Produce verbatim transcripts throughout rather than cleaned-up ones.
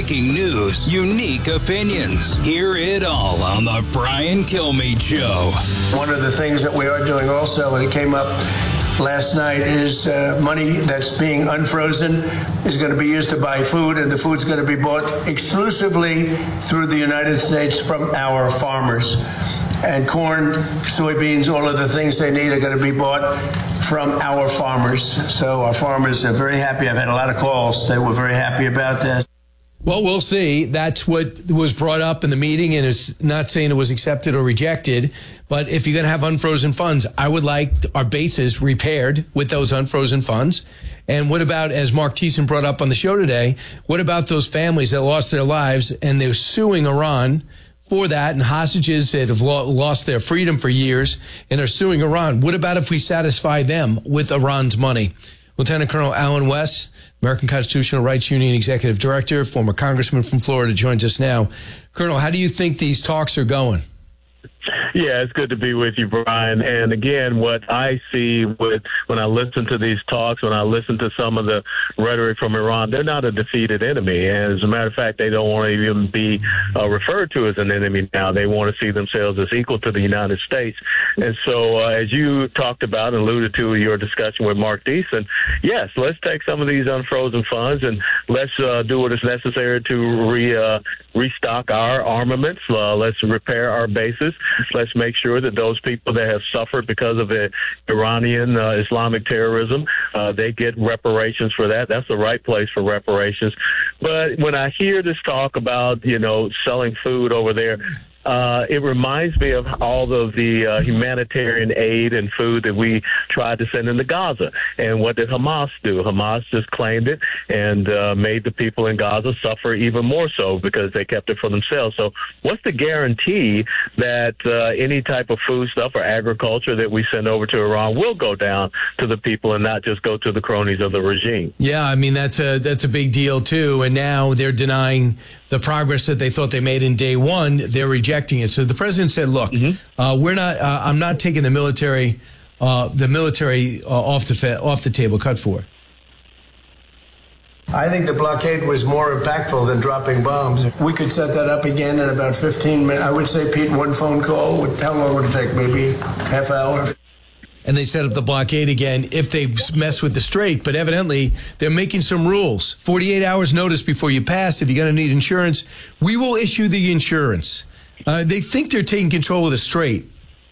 breaking news, unique opinions. Hear it all on the Brian Kilmeade Show. One of the things that we are doing also, and it came up last night, is uh, money that's being unfrozen is going to be used to buy food, and the food's going to be bought exclusively through the United States from our farmers. And corn, soybeans, all of the things they need are going to be bought from our farmers. So our farmers are very happy. I've had a lot of calls. They were very happy about that. Well, we'll see. That's what was brought up in the meeting, and it's not saying it was accepted or rejected. But if you're going to have unfrozen funds, I would like our bases repaired with those unfrozen funds. And what about, as Mark Thiessen brought up on the show today, what about those families that lost their lives and they're suing Iran for that, and hostages that have lo- lost their freedom for years and are suing Iran? What about if we satisfy them with Iran's money? Lieutenant Colonel Allen West, American Constitutional Rights Union Executive Director, former Congressman from Florida, joins us now. Colonel, how do you think these talks are going? Yeah, it's good to be with you, Brian. And again, what I see with when I listen to these talks, when I listen to some of the rhetoric from Iran, they're not a defeated enemy. And as a matter of fact, they don't want to even be uh, referred to as an enemy now. They want to see themselves as equal to the United States. And so, uh, as you talked about and alluded to in your discussion with Mark Thiessen, yes, let's take some of these unfrozen funds and let's uh, do what is necessary to re, uh, restock our armaments. Uh, let's repair our bases. Let's make sure that those people that have suffered because of the Iranian uh, Islamic terrorism, uh, they get reparations for that. That's the right place for reparations. But when I hear this talk about, you know, selling food over there, Uh, it reminds me of all of the uh, humanitarian aid and food that we tried to send into Gaza. And what did Hamas do? Hamas just claimed it and uh, made the people in Gaza suffer even more so because they kept it for themselves. So what's the guarantee that uh, any type of food stuff or agriculture that we send over to Iran will go down to the people and not just go to the cronies of the regime? Yeah, I mean, that's a, that's a big deal, too. And now they're denying the progress that they thought they made in day one. They're rejecting it. So the president said, look, mm-hmm. uh, we're not, uh, I'm not taking the military, uh, the military uh, off the fa- off the table. Cut for. I think the blockade was more impactful than dropping bombs. If we could set that up again in about fifteen minutes, I would say, Pete, one phone call, would, how long would it take? Maybe half hour? And they set up the blockade again if they mess with the strait. But evidently, they're making some rules. forty-eight hours notice before you pass. If you're going to need insurance, we will issue the insurance. Uh, they think they're taking control of the strait.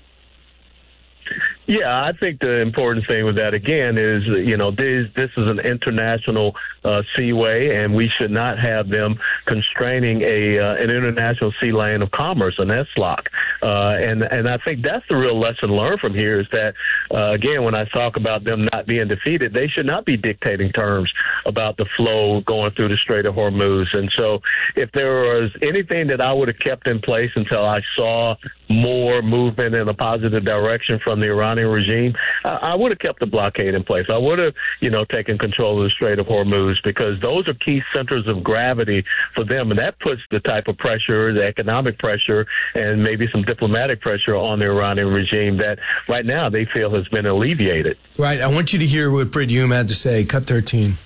Yeah, I think the important thing with that, again, is, you know, this, this is an international uh, seaway, and we should not have them constraining a uh, an international sea lane of commerce, an S L O C. Uh, and, and I think that's the real lesson learned from here is that, uh, again, when I talk about them not being defeated, they should not be dictating terms about the flow going through the Strait of Hormuz. And so if there was anything that I would have kept in place until I saw more movement in a positive direction from the Iranian regime, I, I would have kept the blockade in place. I would have, you know, taken control of the Strait of Hormuz because those are key centers of gravity for them. And that puts the type of pressure, the economic pressure, and maybe some diplomatic pressure on the Iranian regime that right now they feel has been alleviated. Right. I want you to hear what Brit Hume had to say. Cut thirteen.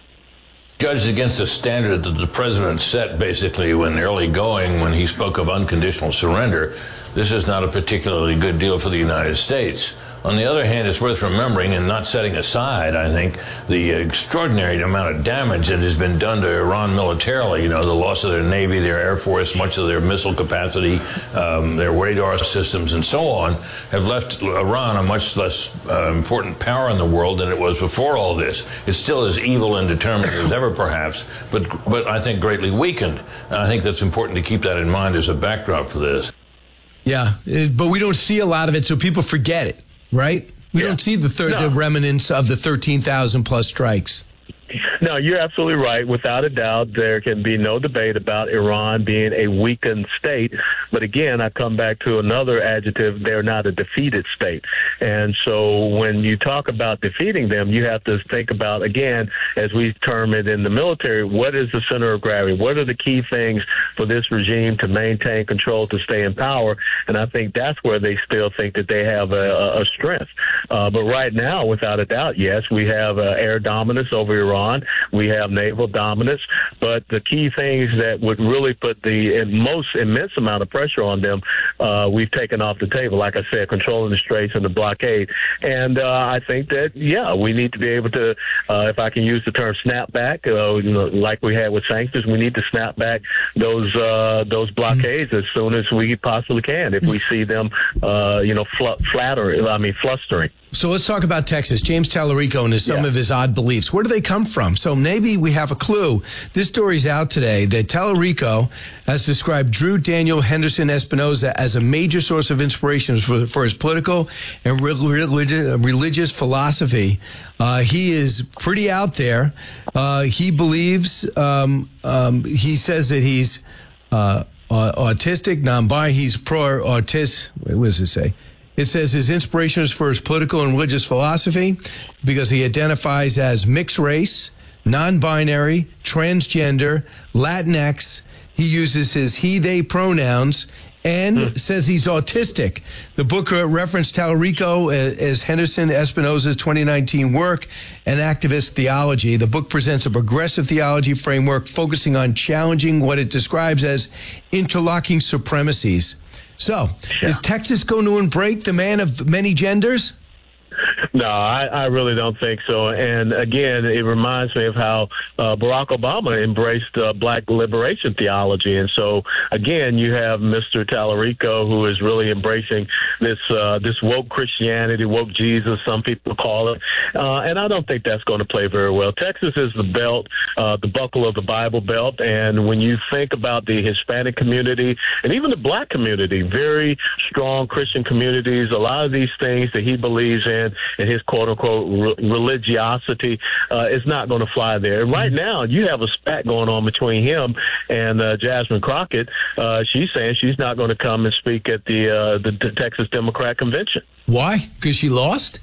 Judged against the standard that the president set basically when early going, when he spoke of unconditional surrender, this is not a particularly good deal for the United States. On the other hand, it's worth remembering and not setting aside, I think, the extraordinary amount of damage that has been done to Iran militarily. You know, the loss of their Navy, their Air Force, much of their missile capacity, um, their radar systems, and so on, have left Iran a much less uh, important power in the world than it was before all this. It's still as evil and determined as ever, perhaps, but, but I think greatly weakened. And I think that's important to keep that in mind as a backdrop for this. Yeah, but we don't see a lot of it, so people forget it. Right? We yeah. don't see the, thir- no. the remnants of the thirteen thousand plus strikes. No, you're absolutely right. Without a doubt, there can be no debate about Iran being a weakened state. But again, I come back to another adjective. They're not a defeated state. And so when you talk about defeating them, you have to think about, again, as we term it in the military, what is the center of gravity? What are the key things for this regime to maintain control, to stay in power? And I think that's where they still think that they have a, a strength. Uh, but right now, without a doubt, yes, we have uh, air dominance over Iran. We have naval dominance. But the key things that would really put the most immense amount of pressure on them, uh, we've taken off the table. Like I said, controlling the straits and the blockade. And uh, I think that, yeah, we need to be able to, uh, if I can use the term snap back, uh, you know, like we had with sanctions, we need to snap back those uh, those blockades mm-hmm. as soon as we possibly can if we see them, uh, you know, fl- flatter, I mean, flustering. So let's talk about Texas. James Tallarico and his, some yeah. of his odd beliefs. Where do they come from? So maybe we have a clue. This story's out today that Tallarico has described Drew Daniel Henderson Espinoza as a major source of inspiration for, for his political and religious, religious philosophy. Uh, he is pretty out there. Uh, he believes, um, um, he says that he's uh, autistic, non-binary. He's pro-autistic. What does it say? It says his inspiration is for his political and religious philosophy because he identifies as mixed race, non-binary, transgender, Latinx. He uses his he, they pronouns and hmm. says he's autistic. The book referenced Tallarico as Henderson Espinoza's twenty nineteen work and activist theology. The book presents a progressive theology framework focusing on challenging what it describes as interlocking supremacies. So, yeah. is Texas going to embrace the man of many genders? No, I, I really don't think so. And again, it reminds me of how uh, Barack Obama embraced uh, black liberation theology. And so, again, you have Mister Tallarico, who is really embracing this uh, this woke Christianity, woke Jesus, some people call it. Uh, and I don't think that's going to play very well. Texas is the belt, uh, the buckle of the Bible Belt. And when you think about the Hispanic community and even the black community, very strong Christian communities, a lot of these things that he believes in, and his quote-unquote re- religiosity uh, is not going to fly there. And right now, you have a spat going on between him and uh, Jasmine Crockett. Uh, she's saying she's not going to come and speak at the, uh, the, the Texas Democrat Convention. Why? Because she lost?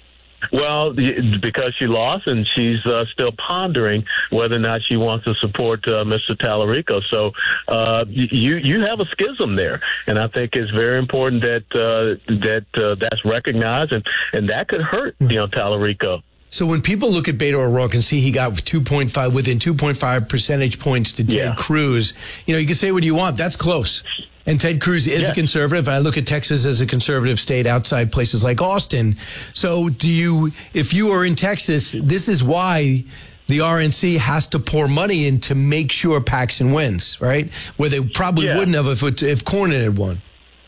Well, because she lost, and she's uh, still pondering whether or not she wants to support uh, Mister Tallarico. So uh, you you have a schism there, and I think it's very important that uh, that uh, that's recognized, and, and that could hurt you know Tallarico. So when people look at Beto O'Rourke and see he got two point five within two point five percentage points to Ted yeah. Cruz, you know, you can say what you want. That's close. And Ted Cruz is yeah. a conservative. I look at Texas as a conservative state outside places like Austin. So do you, if you are in Texas, this is why the R N C has to pour money in to make sure Paxton wins, right? Where they probably yeah. wouldn't have if, it, if Cornyn had won.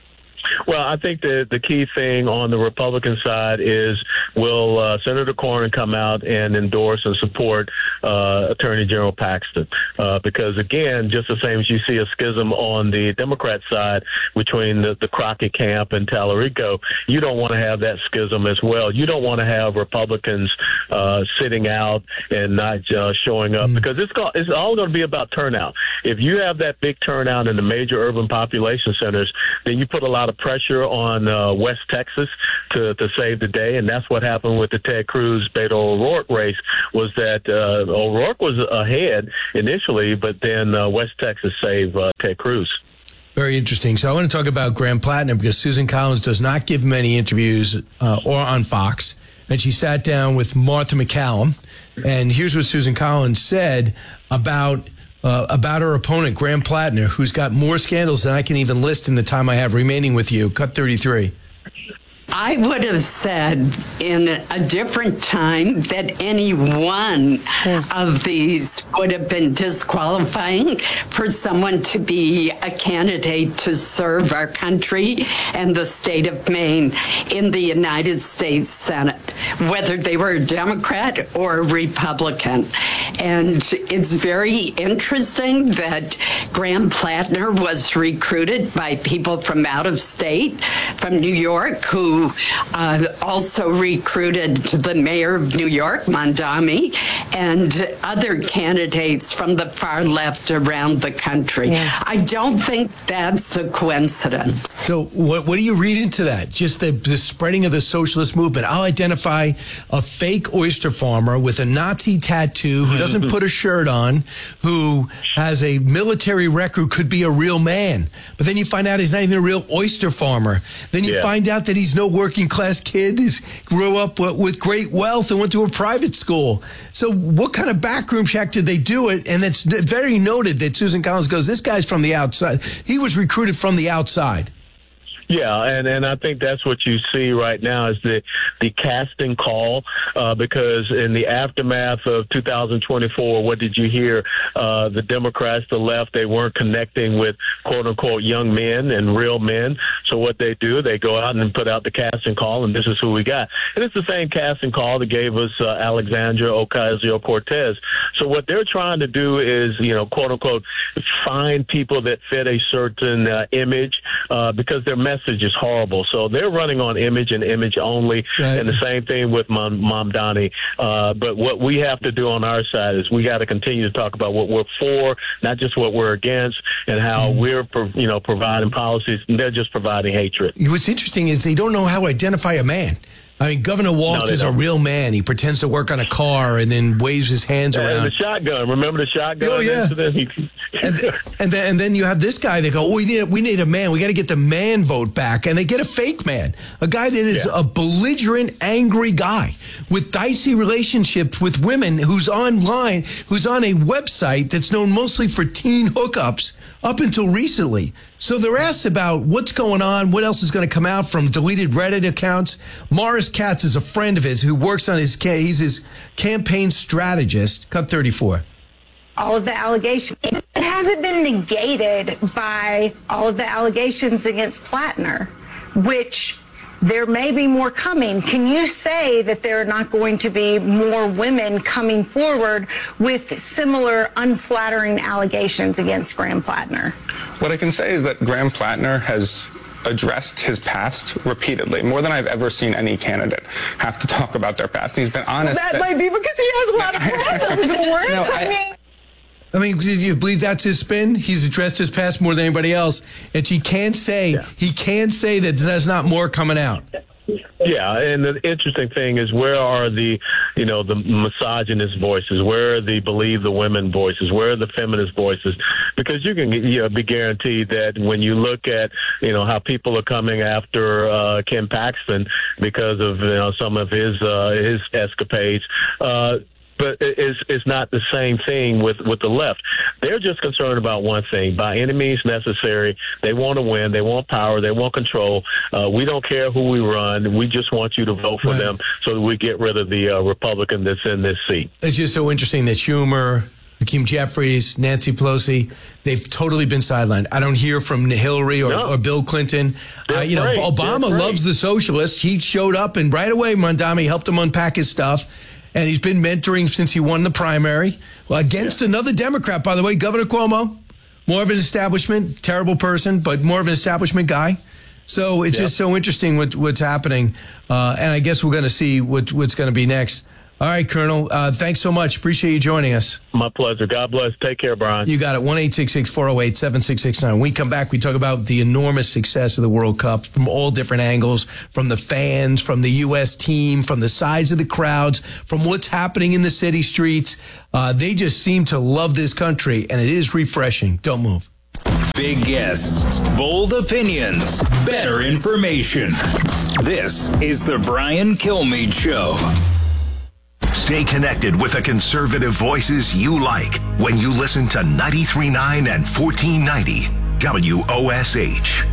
Well, I think the the key thing on the Republican side is will uh, Senator Cornyn come out and endorse and support uh, Attorney General Paxton? Uh, because, again, just the same as you see a schism on the Democrat side between the, the Crockett camp and Tallarico, you don't want to have that schism as well. You don't want to have Republicans uh, sitting out and not uh, showing up mm. because it's, got, it's all going to be about turnout. If you have that big turnout in the major urban population centers, then you put a lot of pressure on uh, West Texas to, to save the day, and that's what happened with the Ted Cruz Beto O'Rourke race. Was that uh, O'Rourke was ahead initially, but then uh, West Texas saved uh, Ted Cruz. Very interesting. So I want to talk about Graham Plattner because Susan Collins does not give many interviews uh, or on Fox, and she sat down with Martha McCallum, and here's what Susan Collins said about Uh, about her opponent, Graham Plattner, who's got more scandals than I can even list in the time I have remaining with you. Cut thirty-three. I would have said in a different time that any one of these would have been disqualifying for someone to be a candidate to serve our country and the state of Maine in the United States Senate, whether they were a Democrat or a Republican. And it's very interesting that Graham Plattner was recruited by people from out of state, from New York, who Uh, also recruited the mayor of New York, Mondami, and other candidates from the far left around the country. Yeah. I don't think that's a coincidence. So what, what do you read into that? Just the, the spreading of the socialist movement. I'll identify a fake oyster farmer with a Nazi tattoo who doesn't put a shirt on, who has a military record, could be a real man. But then you find out he's not even a real oyster farmer. Then you yeah. find out that he's no working class kid is grew up with, with great wealth and went to a private school. So what kind of backroom check did they do it? And it's very noted that Susan Collins goes, this guy's from the outside. He was recruited from the outside. Yeah, and, and I think that's what you see right now is the, the casting call, uh, because in the aftermath of two thousand twenty-four, what did you hear? Uh, the Democrats, the left, they weren't connecting with quote-unquote young men and real men. So what they do, they go out and put out the casting call, and this is who we got. And it's the same casting call that gave us uh, Alexandria Ocasio-Cortez. So what they're trying to do is, you know, quote-unquote, find people that fit a certain uh, image uh, because their message is horrible. So they're running on image and image only. Right. And the same thing with Mom, Mamdani. Uh, but what we have to do on our side is we got to continue to talk about what we're for, not just what we're against, and how mm. we're, you know, providing policies. And they're just providing hatred. What's interesting is they don't know how to identify a man. I mean, Governor Walz no, is don't. a real man. He pretends to work on a car and then waves his hands and around. The shotgun. Remember the shotgun oh, yeah. incident? and, th- and, then, and then you have this guy. They go, oh, we need we need a man. We got to get the man vote back. And they get a fake man, a guy that is yeah. a belligerent, angry guy with dicey relationships with women who's online, who's on a website that's known mostly for teen hookups up until recently. So they're asked about what's going on, what else is going to come out from deleted Reddit accounts. Morris Katz is a friend of his who works on his, he's his campaign strategist. Cut thirty-four. All of the allegations. It hasn't been negated by all of the allegations against Plattner, which there may be more coming. Can you say that there are not going to be more women coming forward with similar unflattering allegations against Graham Plattner? What I can say is that Graham Plattner has addressed his past repeatedly, more than I've ever seen any candidate have to talk about their past. And he's been honest. That, that might be because he has a lot of problems. no, I, I mean, I mean, do you believe that's his spin? He's addressed his past more than anybody else, and he can't say yeah. he can't say that there's not more coming out. Yeah, and the interesting thing is, where are the, you know, the misogynist voices? Where are the believe the women voices? Where are the feminist voices? Because you can, you know, be guaranteed that when you look at, you know, how people are coming after uh, Ken Paxton because of, you know, some of his uh, his escapades. Uh, But it's, it's not the same thing with, with the left. They're just concerned about one thing. By any means necessary, they want to win. They want power. They want control. Uh, we don't care who we run. We just want you to vote for right. them so that we get rid of the uh, Republican that's in this seat. It's just so interesting that Schumer, Hakeem Jeffries, Nancy Pelosi, they've totally been sidelined. I don't hear from Hillary or, no. or Bill Clinton. Uh, you know, Obama loves the socialists. He showed up, and right away, Mamdani helped him unpack his stuff. And he's been mentoring since he won the primary. Well, against yeah. another Democrat, by the way, Governor Cuomo. More of an establishment, terrible person, but more of an establishment guy. So it's yeah. just so interesting what, what's happening. Uh, and I guess we're going to see what, what's going to be next. All right, Colonel. Uh, thanks so much. Appreciate you joining us. My pleasure. God bless. Take care, Brian. You got it. one eight six six, four oh eight, seven six six nine. When we come back, we talk about the enormous success of the World Cup from all different angles, from the fans, from the U S team, from the size of the crowds, from what's happening in the city streets. Uh, they just seem to love this country, and it is refreshing. Don't move. Big guests, bold opinions, better information. This is the Brian Kilmeade Show. Stay connected with the conservative voices you like when you listen to ninety-three point nine and fourteen ninety W O S H.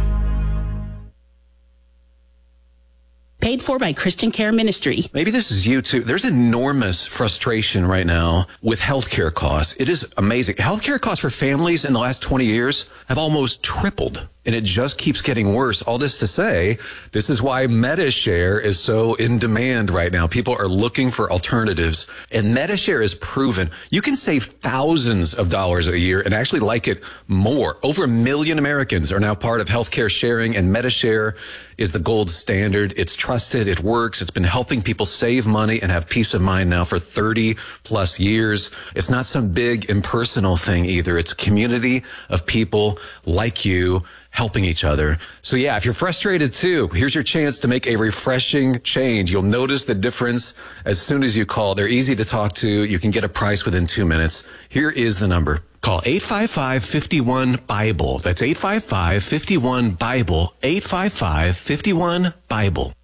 Paid for by Christian Care Ministry. Maybe this is you too. There's enormous frustration right now with healthcare costs. It is amazing. Healthcare costs for families in the last twenty years have almost tripled. And it just keeps getting worse. All this to say, this is why MediShare is so in demand right now. People are looking for alternatives. And MediShare is proven you can save thousands of dollars a year and actually like it more. Over a million Americans are now part of healthcare sharing, and MediShare is the gold standard. It's trusted. It works. It's been helping people save money and have peace of mind now for thirty plus years. It's not some big impersonal thing either. It's a community of people like you helping each other. So yeah, if you're frustrated too, here's your chance to make a refreshing change. You'll notice the difference as soon as you call. They're easy to talk to. You can get a price within two minutes. Here is the number. Call eight five five, five one, Bible. That's eight five five, five one, Bible. eight five five, five one, Bible.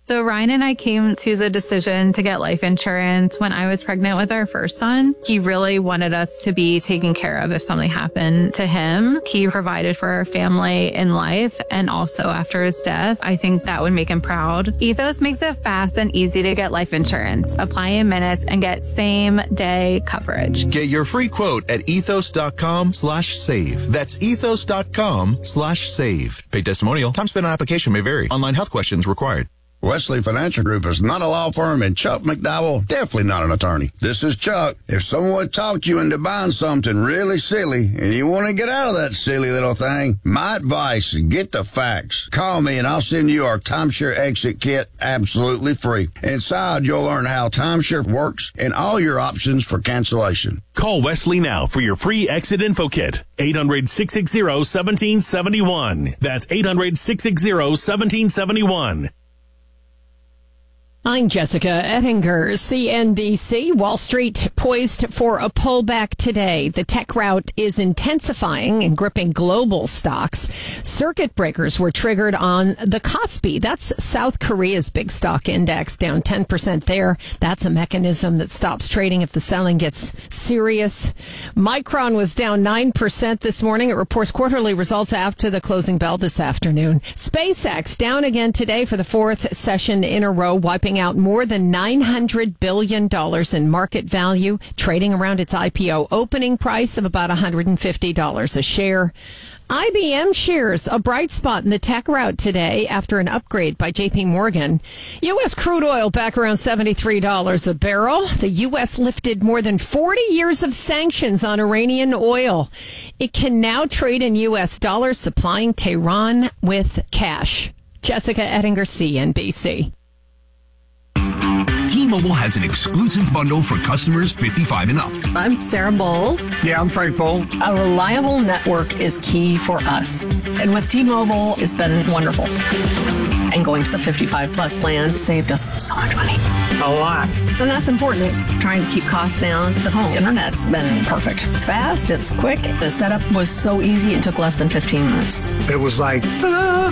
So Ryan and I came to the decision to get life insurance when I was pregnant with our first son. He really wanted us to be taken care of if something happened to him. He provided for our family in life and also after his death. I think that would make him proud. Ethos makes it fast and easy to get life insurance. Apply in minutes and get same day coverage. Get your free quote at ethos.com slash save. That's ethos.com slash save. Paid testimonial. Time spent on application may vary. Online health questions required. Wesley Financial Group is not a law firm, and Chuck McDowell, definitely not an attorney. This is Chuck. If someone talked you into buying something really silly and you want to get out of that silly little thing, my advice, get the facts. Call me and I'll send you our timeshare exit kit absolutely free. Inside, you'll learn how timeshare works and all your options for cancellation. Call Wesley now for your free exit info kit. eight hundred, six six zero, one seven seven one. That's eight hundred, six six zero, one seven seven one. I'm Jessica Ettinger, C N B C. Wall Street poised for a pullback today. The tech rout is intensifying and gripping global stocks. Circuit breakers were triggered on the Kospi. That's South Korea's big stock index, down ten percent there. That's a mechanism that stops trading if the selling gets serious. Micron was down nine percent this morning. It reports quarterly results after the closing bell this afternoon. SpaceX down again today for the fourth session in a row, wiping out more than nine hundred billion dollars in market value, trading around its I P O opening price of about one hundred fifty dollars a share. I B M shares a bright spot in the tech rout today after an upgrade by J P Morgan. U S crude oil back around seventy-three dollars a barrel. The U S lifted more than forty years of sanctions on Iranian oil. It can now trade in U S dollars, supplying Tehran with cash. Jessica Ettinger, C N B C. T-Mobile has an exclusive bundle for customers fifty-five and up. I'm Sarah Bowl. Yeah, I'm Frank Bowl. A reliable network is key for us. And with T-Mobile, it's been wonderful. And going to the fifty-five plus plan saved us so much money. A lot. And that's important. Trying to keep costs down. The home internet's been perfect. It's fast, it's quick. The setup was so easy, it took less than fifteen minutes. It was like, ah.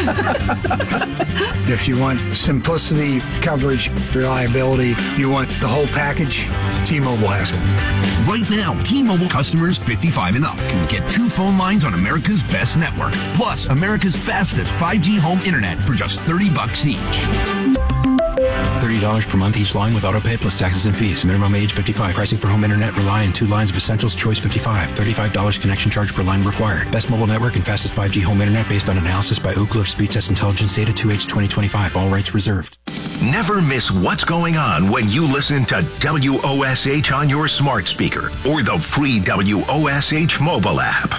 If you want simplicity, coverage, reliability, you want the whole package, T-Mobile has it. Right now, T-Mobile customers fifty-five and up can get two phone lines on America's best network, plus America's fastest five G home internet for just thirty bucks each. thirty dollars per month each line with auto pay plus taxes and fees. Minimum age fifty-five. Pricing for home internet rely on two lines of Essentials Choice fifty-five. thirty-five dollars connection charge per line required. Best mobile network and fastest five G home internet based on analysis by Ookla of Speed Test Intelligence data two H twenty twenty-five. All rights reserved. Never miss what's going on when you listen to W O S H on your smart speaker or the free W O S H mobile app.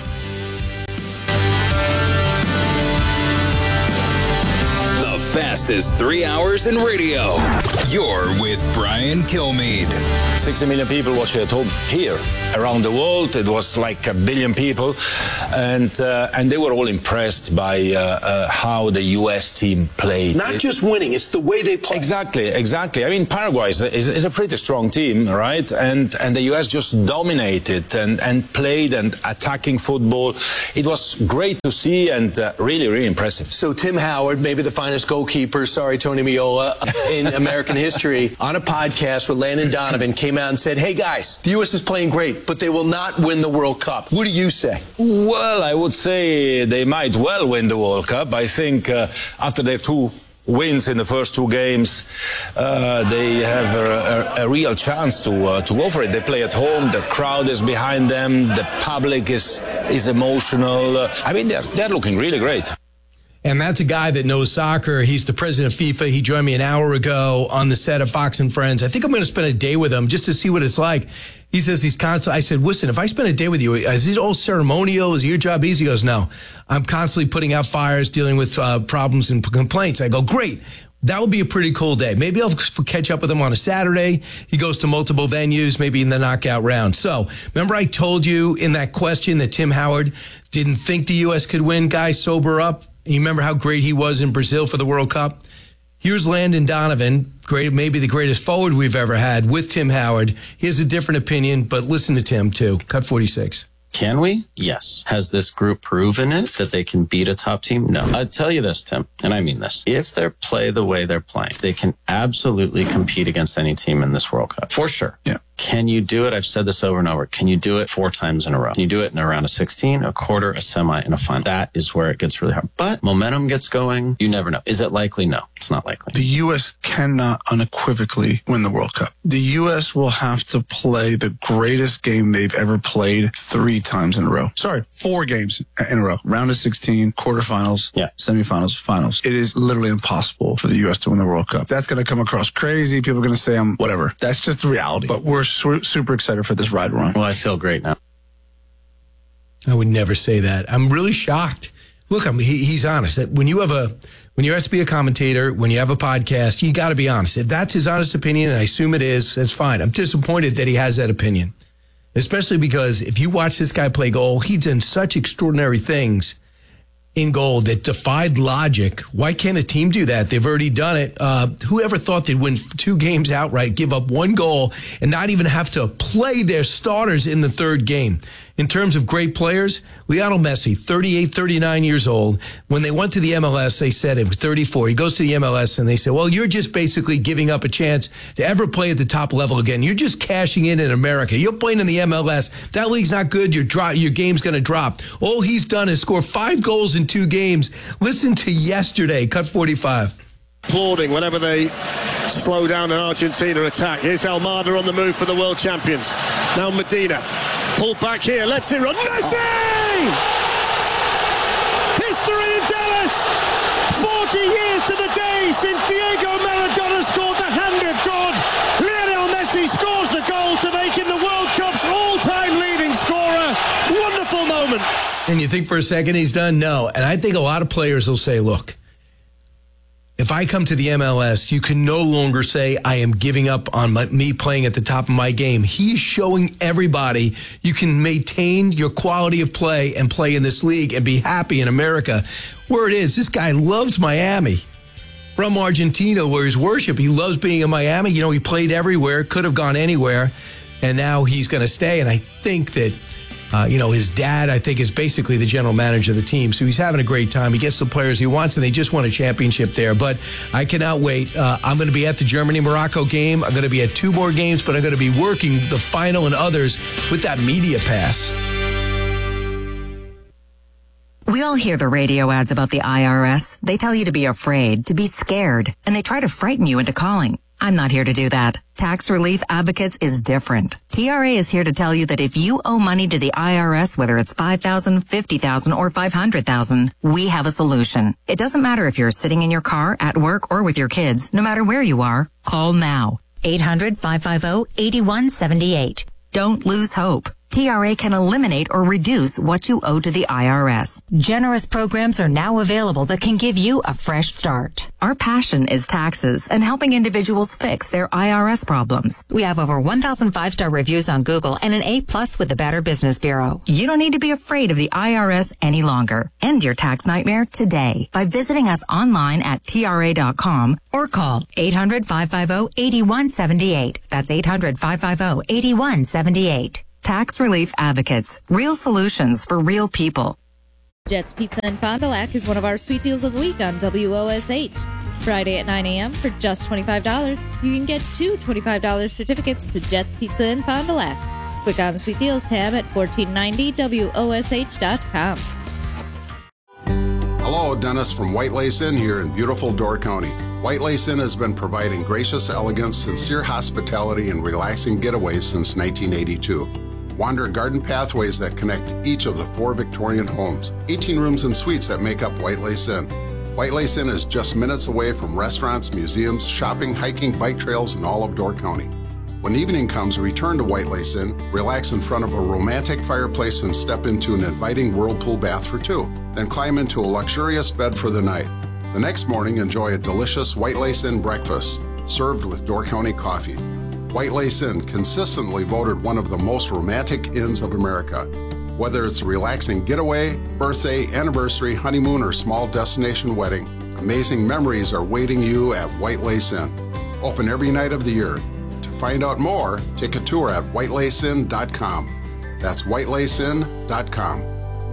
Fastest three hours in radio. You're with Brian Kilmeade. sixty million people watching at home here. Around the world, it was like a billion people. And uh, and they were all impressed by uh, uh, how the U S team played. Not it, just winning, it's the way they play. Exactly, exactly. I mean, Paraguay is a, is, is a pretty strong team, right? And and the U S just dominated and, and played and attacking football. It was great to see and uh, really, really impressive. So Tim Howard, maybe the finest goalkeeper, sorry, Tony Meola, in American history, on a podcast with Landon Donovan, came out and said, hey guys, the U S is playing great, but they will not win the World Cup. What do you say? Well, I would say they might well win the World Cup. I think uh, after their two wins in the first two games, uh, they have a, a, a real chance to uh, to go for it. They play at home. The crowd is behind them. The public is is emotional. Uh, I mean, they're they're looking really great. And that's a guy that knows soccer. He's the president of FIFA. He joined me an hour ago on the set of Fox and Friends. I think I'm going to spend a day with him just to see what it's like. He says he's constantly, I said, listen, if I spend a day with you, is it all ceremonial? Is your job easy? He goes, no. I'm constantly putting out fires, dealing with uh, problems and complaints. I go, great. That would be a pretty cool day. Maybe I'll catch up with him on a Saturday. He goes to multiple venues, maybe in the knockout round. So remember I told you in that question that Tim Howard didn't think the U S could win? Guys, sober up. You remember how great he was in Brazil for the World Cup? Here's Landon Donovan, great, maybe the greatest forward we've ever had, with Tim Howard. He has a different opinion, but listen to Tim, too. Cut forty-six. Can we? Yes. Has this group proven it, that they can beat a top team? No. I'll tell you this, Tim, and I mean this. If they play the way they're playing, they can absolutely compete against any team in this World Cup. For sure. Yeah. Can you do it? I've said this over and over. Can you do it four times in a row? Can you do it in a round of sixteen, a quarter, a semi, and a final? That is where it gets really hard. But momentum gets going. You never know. Is it likely? No, it's not likely. The U S cannot unequivocally win the World Cup. The U S will have to play the greatest game they've ever played three times in a row. Sorry, four games in a row. Round of sixteen, quarterfinals, yeah. semifinals, finals. It is literally impossible for the U S to win the World Cup. That's going to come across crazy. People are going to say I'm whatever. That's just the reality. But we're su- super excited for this ride we're on. Well, I feel great now. I would never say that. I'm really shocked. Look, I'm, he, he's honest. That when you have a, when you're asked to be a commentator, when you have a podcast, you got to be honest. If that's his honest opinion, and I assume it is, that's fine. I'm disappointed that he has that opinion, especially because if you watch this guy play goal, he's done such extraordinary things in goal that defied logic. Why can't a team do that? They've already done it. Uh, whoever thought they'd win two games outright, give up one goal, and not even have to play their starters in the third game? In terms of great players, Lionel Messi, thirty-eight, thirty-nine years old. When they went to the M L S, they said it was thirty-four. He goes to the M L S and they said, well, you're just basically giving up a chance to ever play at the top level again. You're just cashing in in America. You're playing in the M L S. That league's not good. Your drop, your game's going to drop. All he's done is score five goals in two games. Listen to yesterday, cut forty-five. Applauding whenever they slow down an Argentina attack. Here's Almada on the move for the world champions. Now Medina. Pulled back here. Let's it run. Messi! History in Dallas. forty years to the day since Diego Maradona scored the hand of God. Lionel Messi scores the goal to make him the World Cup's all-time leading scorer. Wonderful moment. And you think for a second he's done? No. And I think a lot of players will say, look, if I come to the M L S, you can no longer say I am giving up on my, me playing at the top of my game. He's showing everybody you can maintain your quality of play and play in this league and be happy in America. Where it is, this guy loves Miami. From Argentina, where his worship, he loves being in Miami. You know, he played everywhere, could have gone anywhere, and now he's going to stay. And I think that Uh, you know, his dad, I think, is basically the general manager of the team. So he's having a great time. He gets the players he wants, and they just won a championship there. But I cannot wait. Uh, I'm going to be at the Germany-Morocco game. I'm going to be at two more games, but I'm going to be working the final and others with that media pass. We all hear the radio ads about the I R S. They tell you to be afraid, to be scared, and they try to frighten you into calling. I'm not here to do that. Tax Relief Advocates is different. T R A is here to tell you that if you owe money to the I R S, whether it's five thousand dollars, fifty thousand dollars, or five hundred thousand dollars, we have a solution. It doesn't matter if you're sitting in your car, at work, or with your kids. No matter where you are, call now. eight hundred, five five zero, eight one seven eight. Don't lose hope. T R A can eliminate or reduce what you owe to the I R S. Generous programs are now available that can give you a fresh start. Our passion is taxes and helping individuals fix their I R S problems. We have over one thousand five-star reviews on Google and an A plus with the Better Business Bureau. You don't need to be afraid of the I R S any longer. End your tax nightmare today by visiting us online at T R A dot com or call eight hundred, five five zero, eight one seven eight. That's eight hundred, five five zero, eight one seven eight. Tax Relief Advocates. Real solutions for real people. Jets Pizza in Fond du Lac is one of our sweet deals of the week on W O S H. Friday at nine a.m. for just twenty-five dollars, you can get two twenty-five dollars certificates to Jets Pizza in Fond du Lac. Click on the Sweet Deals tab at fourteen ninety W O S H dot com. Hello, Dennis from White Lace Inn here in beautiful Door County. White Lace Inn has been providing gracious elegance, sincere hospitality, and relaxing getaways since nineteen eighty-two. Wander garden pathways that connect each of the four Victorian homes, eighteen rooms and suites that make up White Lace Inn. White Lace Inn is just minutes away from restaurants, museums, shopping, hiking, bike trails, and all of Door County. When evening comes, return to White Lace Inn, relax in front of a romantic fireplace, and step into an inviting whirlpool bath for two. Then climb into a luxurious bed for the night. The next morning, enjoy a delicious White Lace Inn breakfast, served with Door County coffee. White Lace Inn, consistently voted one of the most romantic inns of America. Whether it's a relaxing getaway, birthday, anniversary, honeymoon, or small destination wedding, amazing memories are waiting you at White Lace Inn. Open every night of the year. To find out more, take a tour at white lace inn dot com. That's white lace inn dot com.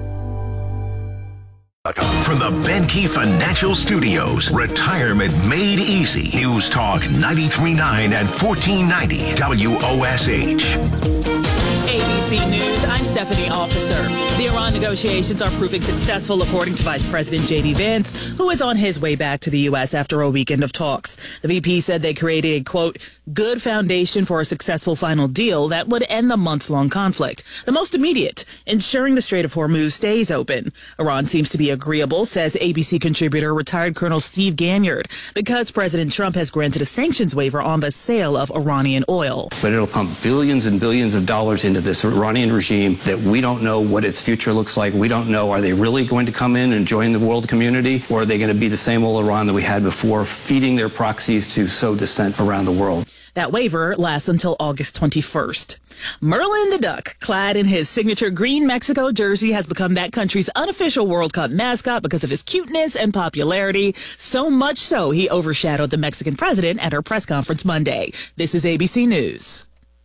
From the Benke Financial Studios, retirement made easy. News Talk ninety-three point nine and fourteen ninety W O S H. A B C News, I'm Stephanie Officer. The Iran negotiations are proving successful, according to Vice President J D Vance, who is on his way back to the U S after a weekend of talks. The V P said they created a, quote, good foundation for a successful final deal that would end the months-long conflict. The most immediate, ensuring the Strait of Hormuz stays open. Iran seems to be agreeable, says A B C contributor retired Colonel Steve Ganyard, because President Trump has granted a sanctions waiver on the sale of Iranian oil. But it'll pump billions and billions of dollars into this Iranian regime that we don't know what its future looks like. We don't know, are they really going to come in and join the world community, or are they going to be the same old Iran that we had before, feeding their proxies to sow dissent around the world? That waiver lasts until August twenty-first. Merlin the Duck, clad in his signature green Mexico jersey, has become that country's unofficial World Cup mascot because of his cuteness and popularity. So much so, he overshadowed the Mexican president at her press conference Monday. This is A B C News.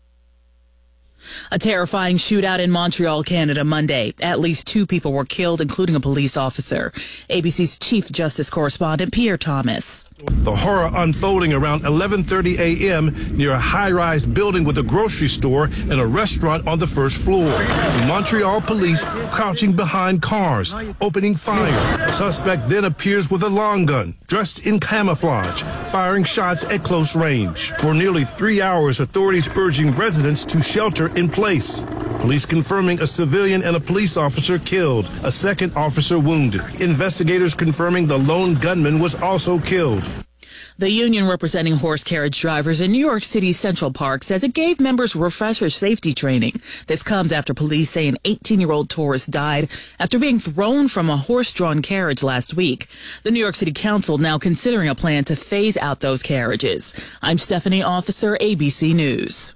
A terrifying shootout in Montreal, Canada, Monday. At least two people were killed, including a police officer. A B C's Chief Justice correspondent Pierre Thomas. The horror unfolding around eleven thirty a.m. near a high-rise building with a grocery store and a restaurant on the first floor. The Montreal police crouching behind cars, opening fire. The suspect then appears with a long gun, dressed in camouflage, firing shots at close range. For nearly three hours, authorities urging residents to shelter in place. Police confirming a civilian and a police officer killed, a second officer wounded. Investigators confirming the lone gunman was also killed. The union representing horse carriage drivers in New York City's Central Park says it gave members refresher safety training. This comes after police say an eighteen-year-old tourist died after being thrown from a horse-drawn carriage last week. The New York City Council now considering a plan to phase out those carriages. I'm Stephanie Officer, A B C News.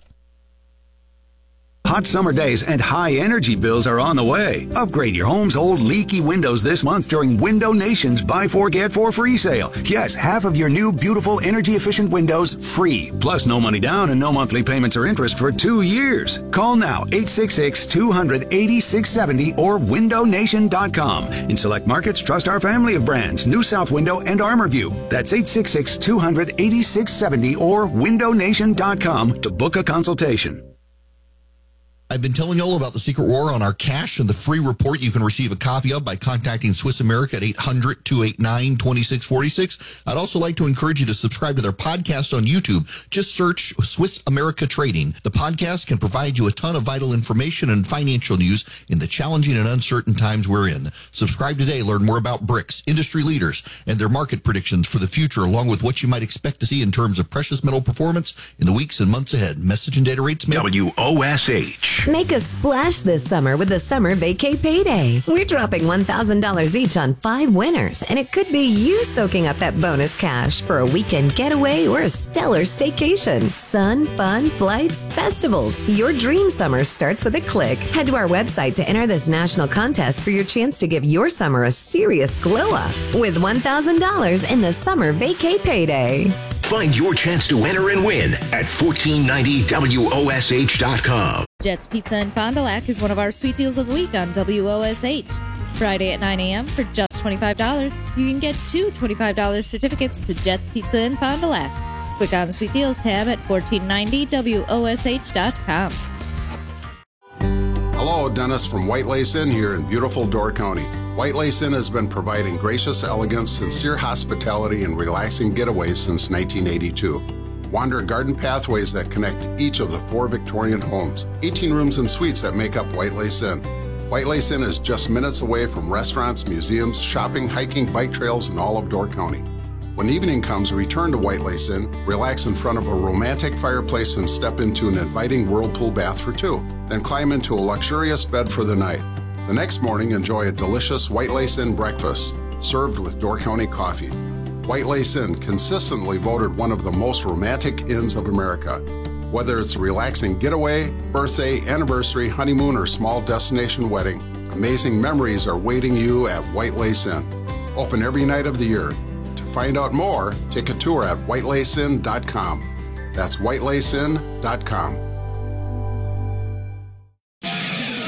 Hot summer days and high energy bills are on the way. Upgrade your home's old leaky windows this month during Window Nation's Buy Four Get Four free sale. Yes, half of your new beautiful energy efficient windows free. Plus no money down and no monthly payments or interest for two years. Call now eight six six, two hundred, eighty-six seventy or window nation dot com. In select markets, trust our family of brands, New South Window and ArmorView. That's eight six six, two hundred, eighty-six seventy or window nation dot com to book a consultation. I've been telling you all about the secret war on our cash and the free report you can receive a copy of by contacting Swiss America at eight hundred, two eight nine, two six four six. I'd also like to encourage you to subscribe to their podcast on YouTube. Just search Swiss America Trading. The podcast can provide you a ton of vital information and financial news in the challenging and uncertain times we're in. Subscribe today. Learn more about BRICS, industry leaders, and their market predictions for the future, along with what you might expect to see in terms of precious metal performance in the weeks and months ahead. Message and data rates. Made. W O S H. Make a splash this summer with the Summer Vacay Payday. We're dropping one thousand dollars each on five winners, and it could be you soaking up that bonus cash for a weekend getaway or a stellar staycation. Sun, fun, flights, festivals. Your dream summer starts with a click. Head to our website to enter this national contest for your chance to give your summer a serious glow up with one thousand dollars in the Summer Vacay Payday. Find your chance to enter and win at fourteen ninety W O S H dot com. Jets Pizza in Fond du Lac is one of our sweet deals of the week on W O S H. Friday at nine a.m. for just twenty-five dollars, you can get two twenty-five dollars certificates to Jets Pizza in Fond du Lac. Click on the Sweet Deals tab at fourteen ninety W O S H dot com. Hello, Dennis from White Lace Inn here in beautiful Door County. White Lace Inn has been providing gracious elegance, sincere hospitality, and relaxing getaways since nineteen eighty-two. Wander garden pathways that connect each of the four Victorian homes, eighteen rooms and suites that make up White Lace Inn. White Lace Inn is just minutes away from restaurants, museums, shopping, hiking, bike trails, and all of Door County. When evening comes, return to White Lace Inn, relax in front of a romantic fireplace, and step into an inviting whirlpool bath for two. Then climb into a luxurious bed for the night. The next morning, enjoy a delicious White Lace Inn breakfast, served with Door County coffee. White Lace Inn, consistently voted one of the most romantic inns of America. Whether it's a relaxing getaway, birthday, anniversary, honeymoon, or small destination wedding, amazing memories are waiting you at White Lace Inn. Open every night of the year. To find out more, take a tour at white lace inn dot com. That's white lace inn dot com.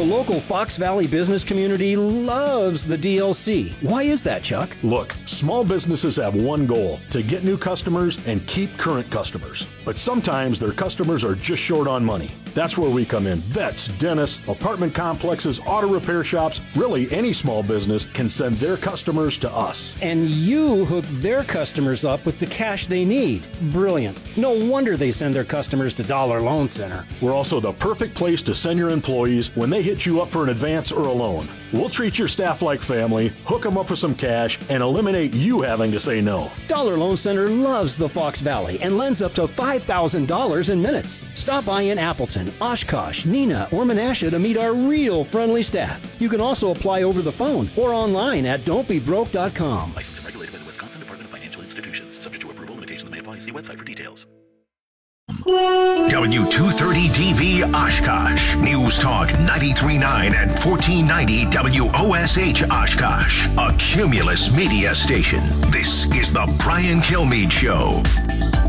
local Fox Valley business community loves the D L C. Why is that, Chuck? Look, small businesses have one goal, to get new customers and keep current customers. But sometimes their customers are just short on money. That's where we come in. Vets, dentists, apartment complexes, auto repair shops, really any small business can send their customers to us. And you hook their customers up with the cash they need. Brilliant. No wonder they send their customers to Dollar Loan Center. We're also the perfect place to send your employees when they hit you up for an advance or a loan. We'll treat your staff like family, hook them up with some cash, and eliminate you having to say no. Dollar Loan Center loves the Fox Valley and lends up to five thousand dollars in minutes. Stop by in Appleton, Oshkosh, Neenah, or Menasha to meet our real friendly staff. You can also apply over the phone or online at don't be broke dot com. Licensed and regulated by the Wisconsin Department of Financial Institutions. Subject to approval, limitations may apply. See website for details. W two thirty D B Oshkosh. News Talk ninety-three point nine and fourteen ninety W O S H Oshkosh. A Cumulus media station. This is the Brian Kilmeade Show.